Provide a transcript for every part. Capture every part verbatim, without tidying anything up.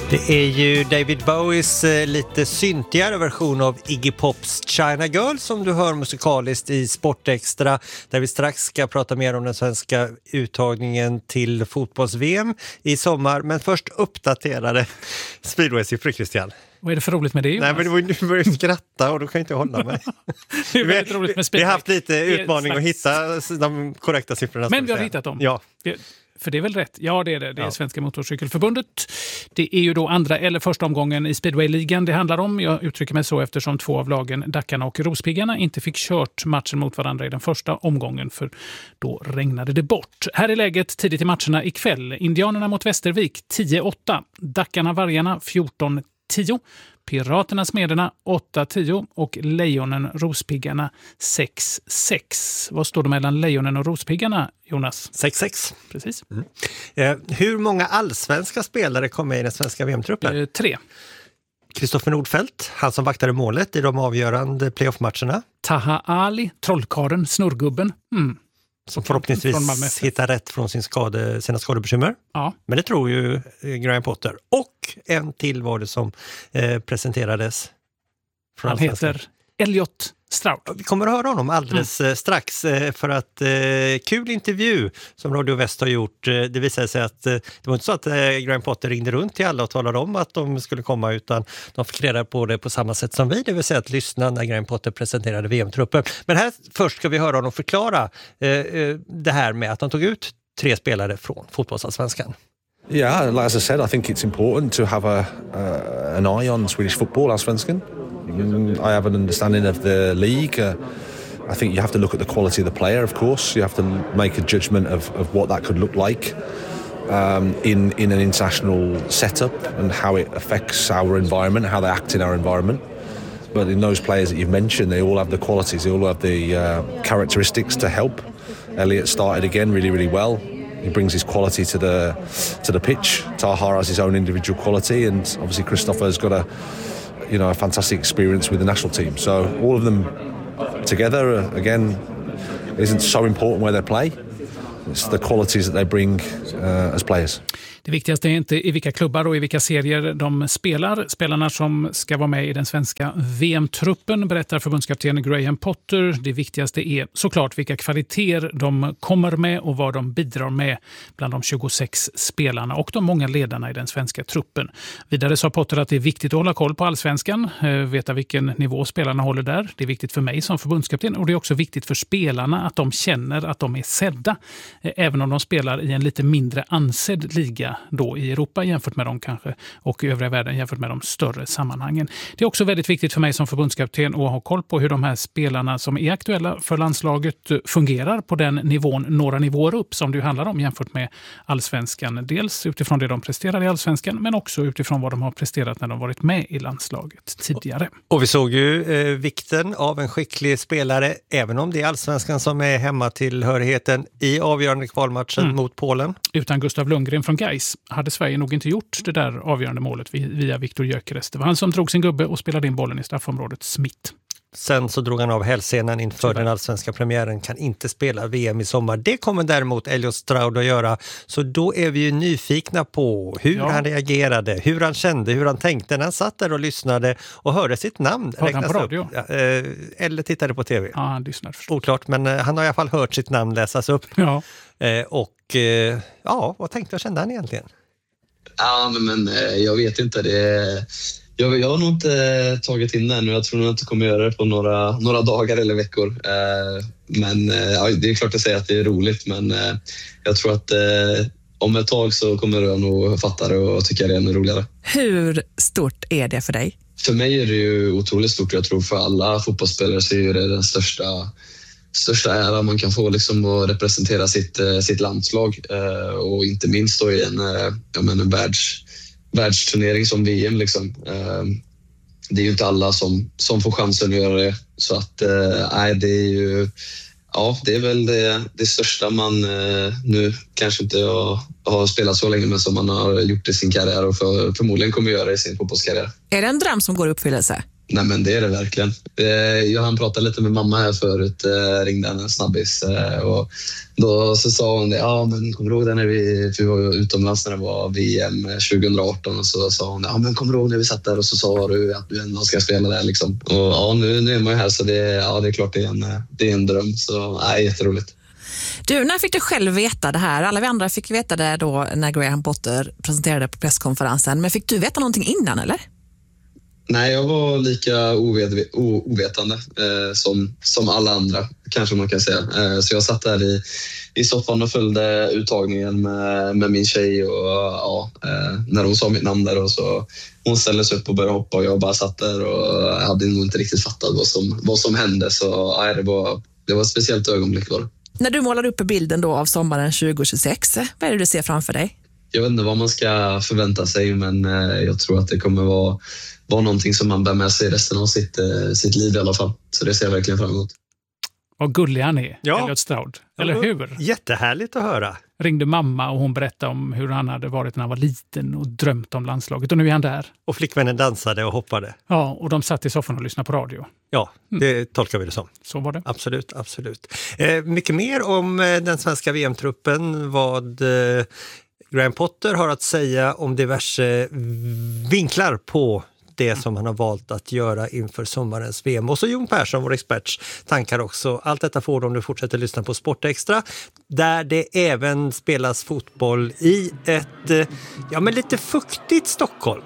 Det är ju David Bowies eh, lite syntigare version av Iggy Pops China Girl som du hör musikaliskt i Sportextra, där vi strax ska prata mer om den svenska uttagningen till fotbolls-V M i sommar. Men först uppdaterade speedway-siffror, Christian. Vad är det för roligt med det, Jonas? Nej, men det var, du började skratta och då kan jag inte hålla mig. Det är väldigt roligt med speedway. Vi har haft lite utmaning att hitta de korrekta siffrorna. Men vi har hittat dem. Ja. För det är väl rätt? Ja, det är det. Det är ja. Svenska Motorcykelförbundet. Det är ju då andra eller första omgången i Speedway-ligan det handlar om. Jag uttrycker mig så eftersom två av lagen, Dackarna och Rospiggarna, inte fick kört matchen mot varandra i den första omgången, för då regnade det bort. Här är läget tidigt i matcherna ikväll. Indianerna mot Västervik tio åtta. Dackarna Vargarna fjorton tio. Piraterna Smederna åtta tio och Lejonen Rospiggarna sex sex. Vad står det mellan Lejonen och Rospiggarna, Jonas? sex sex. Precis. Mm. Eh, hur många allsvenska spelare kom med i den svenska V M-truppen? Eh, tre. Kristoffer Nordfeldt, han som vaktade målet i de avgörande playoff-matcherna. Taha Ali, trollkaren, snurrgubben. Mm. Som förhoppningsvis hittar rätt från sin skade, sina skadebekymmer. Ja. Men det tror ju Graham Potter. Och en till var det som eh, presenterades. Från han heter Elliot Stroud. Vi kommer att höra honom alldeles mm. strax eh, för att eh, kul intervju som Radio Väst har gjort. Eh, det visade sig att eh, det var inte så att eh, Graham Potter ringde runt till alla och talade om att de skulle komma, utan de fick reda på det på samma sätt som vi, det vill säga att lyssna när Graham Potter presenterade V M-truppen. Men här först ska vi höra honom förklara eh, eh, det här med att de tog ut tre spelare från fotbollsallsvenskan. Yeah, like as I said, I think it's important to have a uh, an eye on Swedish football, Allsvenskan. I have an understanding of the league. Uh, I think you have to look at the quality of the player, of course. You have to make a judgment of, of what that could look like um, in, in an international setup and how it affects our environment, how they act in our environment. But in those players that you've mentioned, they all have the qualities, they all have the uh, characteristics to help. Elliot started again really, really well. He brings his quality to the to the pitch. Taha has his own individual quality, and obviously Christopher's got a you know a fantastic experience with the national team. So all of them together, uh, again, isn't so important where they play. It's the qualities that they bring uh, as players. Det viktigaste är inte i vilka klubbar och i vilka serier de spelar. Spelarna som ska vara med i den svenska V M-truppen, berättar förbundskapten Graham Potter. Det viktigaste är såklart vilka kvaliteter de kommer med och vad de bidrar med bland de tjugosex spelarna och de många ledarna i den svenska truppen. Vidare sa Potter att det är viktigt att hålla koll på allsvenskan, veta vilken nivå spelarna håller där. Det är viktigt för mig som förbundskapten, och det är också viktigt för spelarna att de känner att de är sedda, även om de spelar i en lite mindre ansedd liga då i Europa jämfört med dem kanske, och i övriga världen jämfört med de större sammanhangen. Det är också väldigt viktigt för mig som förbundskapten att ha koll på hur de här spelarna som är aktuella för landslaget fungerar på den nivån, några nivåer upp som det handlar om jämfört med allsvenskan. Dels utifrån det de presterar i allsvenskan, men också utifrån vad de har presterat när de varit med i landslaget tidigare. Och vi såg ju eh, vikten av en skicklig spelare, även om det är allsvenskan som är hemmatillhörigheten i avgörande kvalmatchen mm. mot Polen. Utan Gustav Lundgren från Gais hade Sverige nog inte gjort det där avgörande målet via Viktor Gyökeres. Det var han som drog sin gubbe och spelade in bollen i straffområdet Smith. Sen så drog han av hälsenan inför den allsvenska premiären, kan inte spela V M i sommar. Det kommer däremot Elliot Stroud att göra. Så då är vi ju nyfikna på hur ja. han reagerade, hur han kände, hur han tänkte när han satt där och lyssnade och hörde sitt namn hörde han på radio? Ja, eh, eller tittade på tv. Ja, han lyssnade förstås. Oklart, men eh, han har i alla fall hört sitt namn läsas upp. Ja. Eh, och eh, ja, vad tänkte och kände han egentligen? Ja, men eh, jag vet inte. Det Jag, jag har nog inte tagit in det ännu. Jag tror nog inte kommer göra det på några, några dagar eller veckor. Eh, men eh, ja, det är klart att säga att det är roligt. Men eh, jag tror att eh, om ett tag så kommer jag nog fatta det och tycka det är ännu roligare. Hur stort är det för dig? För mig är det ju otroligt stort. Jag tror för alla fotbollsspelare så är det den största, största ära man kan få liksom, att representera sitt, sitt landslag. Eh, och inte minst då i en, jag menar, en världs... världsturnering som V M liksom. Det är ju inte alla som, som får chansen att göra det, så att nej, det är ju ja, det är väl det, det största man nu kanske inte har, har spelat så länge, men som man har gjort i sin karriär och för, förmodligen kommer göra i sin fotbollskarriär. Är det en dröm som går i uppfyllelse? Nej, men det är det verkligen. Jag hann prata lite med mamma här förut, ringde en snabbis och då så sa hon det, ja men kommer du ihåg det när vi, för vi var utomlands när det var V M tjugo arton och så sa hon, ja men kommer du ihåg när vi satt där och så sa du att du ändå ska spela där liksom. Och ja, nu, nu är man ju här så det, ja, det är klart det är en, det är en dröm, så nej, jätteroligt. Du, när fick du själv veta det här? Alla vi andra fick veta det då när Graham Potter presenterade på presskonferensen, men fick du veta någonting innan eller? Nej, jag var lika oved, ovetande eh, som, som alla andra, kanske man kan säga. Eh, så jag satt där i, i soffan och följde uttagningen med, med min tjej. Och, ja, eh, när hon sa mitt namn där och så hon ställde sig upp och började hoppa och jag bara satt där och hade nog inte riktigt fattat vad som, vad som hände. Så ja, det, var, det var ett speciellt ögonblick. Var det. När du målar upp bilden då av sommaren tjugo tjugosex, vad är det du ser framför dig? Jag vet inte vad man ska förvänta sig, men eh, jag tror att det kommer vara var någonting som man bär med sig resten av sitt, eh, sitt liv i alla fall. Så det ser jag verkligen fram emot. Vad gullig han är, ja. Elliot Stroud. Eller hur? Jättehärligt att höra. Ringde mamma och hon berättade om hur han hade varit när han var liten och drömt om landslaget. Och nu är han där. Och flickvännen dansade och hoppade. Ja, och de satt i soffan och lyssnade på radio. Ja, det tolkar vi det som. Så var det. Absolut, absolut. Eh, mycket mer om eh, den svenska V M-truppen, vad eh, Graham Potter har att säga om diverse vinklar på det som han har valt att göra inför sommarens V M. Och så Jon Persson, vår experts tankar också. Allt detta får du om du fortsätter lyssna på Sportextra, där det även spelas fotboll i ett ja, men lite fuktigt Stockholm.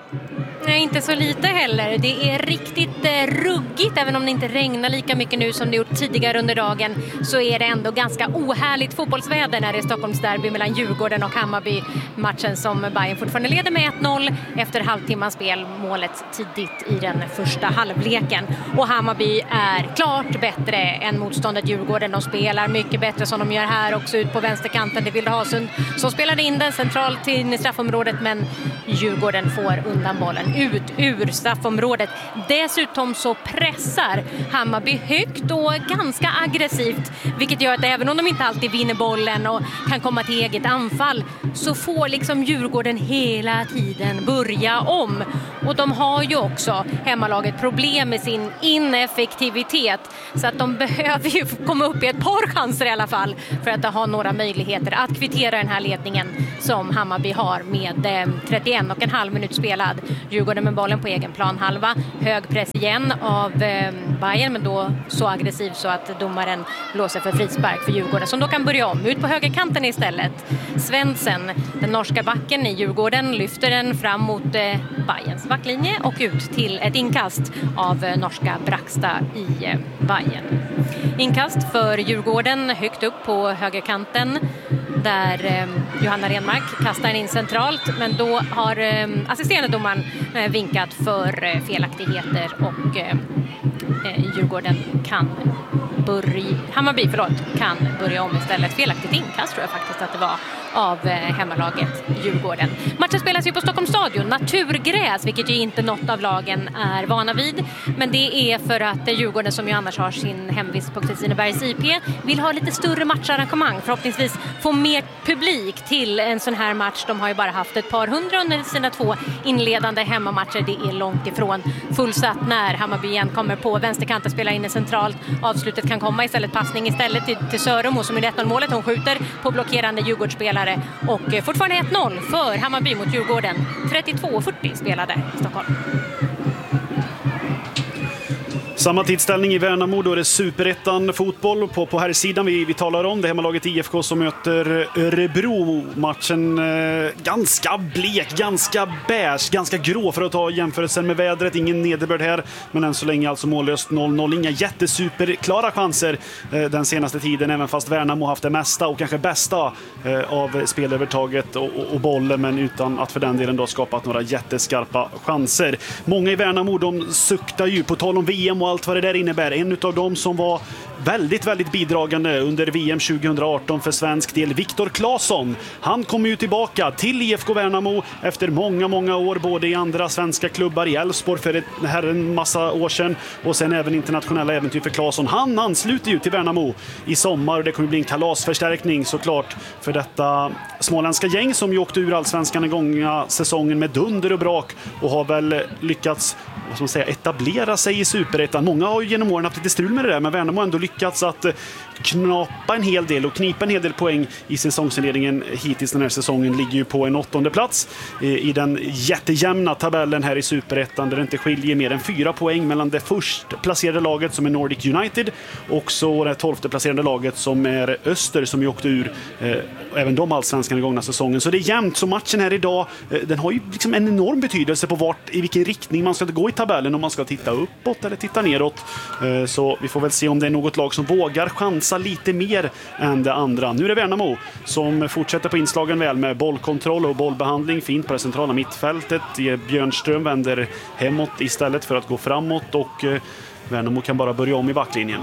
Nej, inte så lite heller. Det är riktigt eh, ruggigt, även om det inte regnar lika mycket nu som det gjort tidigare under dagen, så är det ändå ganska ohärligt fotbollsväder när det är Stockholms derby mellan Djurgården och Hammarby. Matchen som Bayern fortfarande leder med ett noll efter halvtimmans spel, målet tidigt i den första halvleken. Och Hammarby är klart bättre än motståndet Djurgården. De spelar mycket bättre som de gör här också ut på vänsterkanten. Det vill Hasund som spelade in den centralt in i straffområdet, men Djurgården får undan bollen ut ur straffområdet. Dessutom så pressar Hammarby högt och ganska aggressivt, vilket gör att även om de inte alltid vinner bollen och kan komma till eget anfall, så får liksom Djurgården hela tiden börja om. Och de har ju också, hemmalaget, problem med sin ineffektivitet, så att de behöver ju komma upp i ett par chanser i alla fall för att ha några möjligheter att kvittera den här ledningen som Hammarby har med trettioen och en halv minut spelad. Djurgården med bollen på egen plan halva. Hög press igen av eh, Bayern, men då så aggressiv så att domaren blåser för frispark för Djurgården, som då kan börja om. Ut på högerkanten istället. Svensen, den norska backen i Djurgården, lyfter den fram mot eh, Bayerns backlinje och ut till ett inkast av eh, norska Braxta i eh, Bayern. Inkast för Djurgården högt upp på högerkanten, där eh, Johanna Renmark kastar in centralt, men då har eh, assisterande domaren eh, vinkat för eh, felaktigheter och eh, eh, Djurgården kan börja, Hammarby förlåt, kan börja om istället. Felaktigt inkast tror jag faktiskt att det var av eh, hemmalaget Djurgården. Matchen spelas ju på Stockholms stadion, naturgräs, vilket ju inte något av lagen är vana vid. Men det är för att eh, Djurgården, som ju annars har sin hemvist på Kristinebergs I P, vill ha lite större matcharrangemang. Förhoppningsvis få mer publik till en sån här match. De har ju bara haft ett par hundra under sina två inledande hemmamatcher. Det är långt ifrån fullsatt när Hammarby igen kommer på vänsterkanten, spelar in centralt. Avslutet kan komma istället, passning istället till, till Söremo som är ett noll-målet. Hon skjuter på blockerande Djurgårdsspelare. Och fortfarande ett noll för Hammarby mot Djurgården. trettiotvå fyrtio spelade i Stockholm. Samma tidsställning i Värnamo, då är det superettan fotboll på, på här sidan vi, vi talar om. Det är hemmalaget I F K som möter Örebro. Matchen eh, ganska blek, ganska beige, ganska grå för att ta jämförelsen med vädret. Ingen nederbörd här, men än så länge alltså mållöst noll noll. Inga jättesuperklara chanser eh, den senaste tiden, även fast Värnamo haft det mesta och kanske bästa eh, av spelövertaget och, och, och bollen, men utan att för den delen då skapat några jätteskarpa chanser. Många i Värnamo, de suktar ju på tal om V M och allt vad det där innebär. En av dem som var väldigt, väldigt bidragande under V M tjugohundraarton för svensk del. Viktor Claesson, han kommer ju tillbaka till I F K Värnamo efter många, många år, både i andra svenska klubbar, i Elfsborg för ett, här en massa år sedan, och sen även internationella äventyr för Claesson. Han ansluter ju till Värnamo i sommar och det kommer bli en kalasförstärkning såklart för detta småländska gäng som ju åkte ur allsvenskan den gångna säsongen med dunder och brak och har väl lyckats, vad ska man säga, etablera sig i Superettan. Många har ju genom åren haft lite strul med det där, men Värnamo har ändå lyckats att knapa en hel del och knipa en hel del poäng i säsongsinledningen. Hittills den här säsongen ligger ju på en åttonde plats i den jättejämna tabellen här i Superettan, där det inte skiljer mer än fyra poäng mellan det först placerade laget som är Nordic United och så det tolfte placerade laget som är Öster, som ju åkte ur eh, även de allsvenskan i gångna säsongen. Så det är jämnt, så matchen här idag eh, den har ju liksom en enorm betydelse på vart, i vilken riktning man ska gå i tabellen, om man ska titta uppåt eller titta neråt. Eh, så vi får väl se om det är något lag som vågar chansa lite mer än det andra. Nu är det Värnamo som fortsätter på inslagen väl med bollkontroll och bollbehandling, fint på det centrala mittfältet. Björnström vänder hemåt istället för att gå framåt och eh, Värnamo kan bara börja om i backlinjen.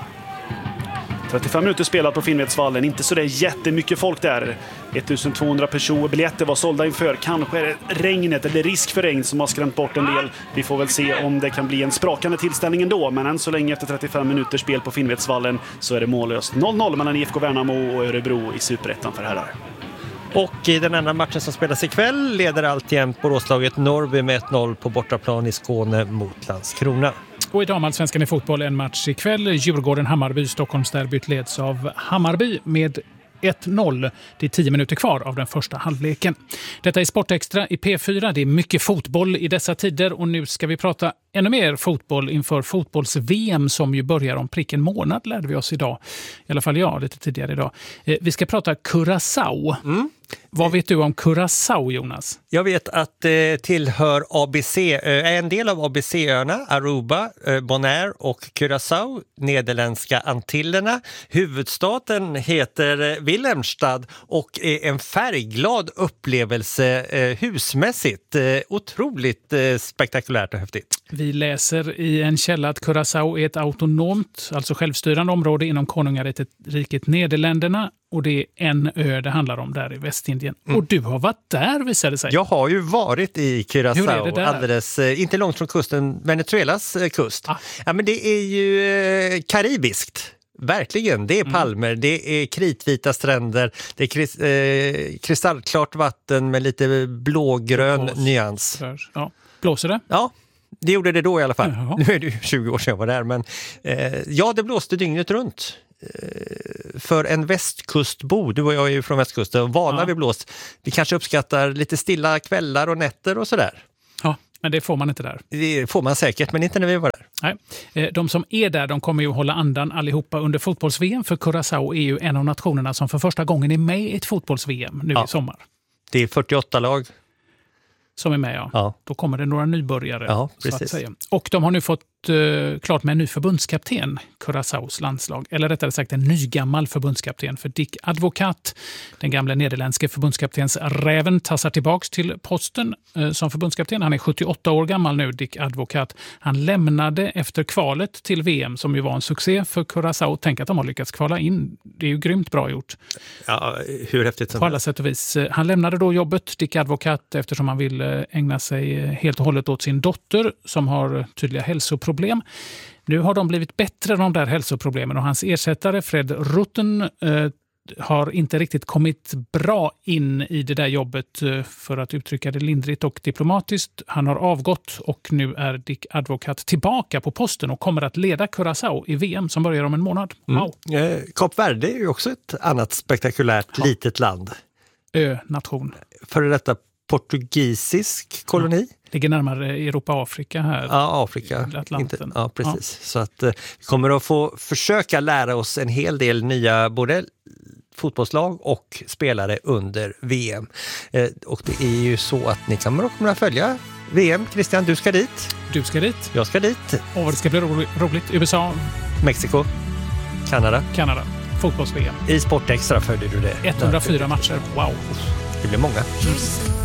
trettiofem minuter spelat på Finnvedsvallen, inte så det är jättemycket folk där. ettusentvåhundra personer, biljetter var sålda inför. Kanske är det regnet eller risk för regn som har skrämt bort en del. Vi får väl se om det kan bli en sprakande tillställning ändå, men än så länge efter trettiofem minuter spel på Finnvedsvallen så är det mållöst. noll noll mellan I F K Värnamo och Örebro i Superettan för herrar. Och i den andra matchen som spelas ikväll leder alltjämt Boråslaget Norrby med ett noll på bortaplan i Skåne mot Landskrona. Och i damallsvenskan i fotboll en match ikväll. Djurgården-Hammarby, Stockholmsderbyt leds av Hammarby med ett noll. Det är tio minuter kvar av den första halvleken. Detta är Sportextra i P fyra. Det är mycket fotboll i dessa tider och nu ska vi prata ännu mer fotboll inför fotbolls-V M som ju börjar om prick en månad, lärde vi oss idag. I alla fall jag, lite tidigare idag. Vi ska prata Curaçao. Mm. Vad vet du om Curaçao, Jonas? Jag vet att det tillhör A B C, är en del av A B C-öarna, Aruba, Bonaire och Curaçao, nederländska Antillerna. Huvudstaden heter Wilhelmstad och är en färgglad upplevelse husmässigt. Otroligt spektakulärt och häftigt. Vi läser i en källa att Curaçao är ett autonomt, alltså självstyrande område inom konungariket Nederländerna. Och det är en ö det handlar om där i Västindien. Mm. Och du har varit där, visade sig. Jag har ju varit i Curaçao, alldeles, inte långt från kusten, Venezuelas kust. Ah. Ja, men det är ju eh, karibiskt. Verkligen, det är palmer, mm. det är kritvita stränder, det är kris, eh, kristallklart vatten med lite blågrön Blås. nyans. Ja. Blåser det? Ja. Det gjorde det då i alla fall. Jaha. Nu är det ju tjugo år sedan jag var där, men eh, ja, det blåste dygnet runt. För en västkustbo, du och jag är ju från västkusten, vana ja. vid blåst. Vi kanske uppskattar lite stilla kvällar och nätter och sådär. Ja, men det får man inte där. Det får man säkert, men inte när vi var där. Nej. De som är där, de kommer ju hålla andan allihopa under fotbolls-V M, för Curaçao är ju en av nationerna som för första gången är med i ett fotbolls-V M nu ja. i sommar. Det är fyrtioåtta lag. Som är med, ja. ja. Då kommer det några nybörjare. Ja, så att säga. Och de har nu fått uh, klart med en ny förbundskapten, Curaçaos landslag. Eller rättare sagt en nygammal förbundskapten. För Dick Advocat, den gamla nederländske förbundskaptens räven, tassar tillbaks till posten uh, som förbundskapten. Han är sjuttioåtta år gammal nu, Dick Advocat. Han lämnade efter kvalet till V M som ju var en succé för Curaçao. Tänk att de har lyckats kvala in. Det är ju grymt bra gjort. Ja, hur häftigt som På alla sätt och vis. Han lämnade då jobbet, Dick Advocat, eftersom han vill ägna sig helt och hållet åt sin dotter som har tydliga hälsoproblem. Nu har de blivit bättre, de där hälsoproblemen, och hans ersättare Fred Rutten eh, har inte riktigt kommit bra in i det där jobbet, eh, för att uttrycka det lindrigt och diplomatiskt. Han har avgått och nu är Dick Advocat tillbaka på posten och kommer att leda Curaçao i V M som börjar om en månad. Wow. Mm. Eh, Kap Verde är ju också ett annat spektakulärt ja. litet land. Ö-nation. För detta portugisisk koloni. Ja, ligger närmare Europa och Afrika här. Ja, Afrika. Inte, ja, precis. Ja. Så att eh, vi kommer att få försöka lära oss en hel del nya både fotbollslag och spelare under V M. Eh, och det är ju så att ni kommer att, kommer att följa V M. Christian, du ska dit. Du ska dit. Jag ska dit. Och det ska bli ro- roligt. U S A. Mexiko. Kanada. Kanada. Fotbolls-V M. I Sportextra följer du det. etthundrafyra matcher. Wow. Det blir många.